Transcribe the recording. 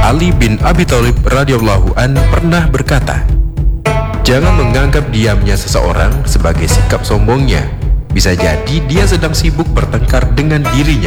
Ali bin Abi Thalib radhiyallahu an pernah berkata, "Jangan menganggap diamnya seseorang sebagai sikap sombongnya. Bisa jadi dia sedang sibuk bertengkar dengan dirinya.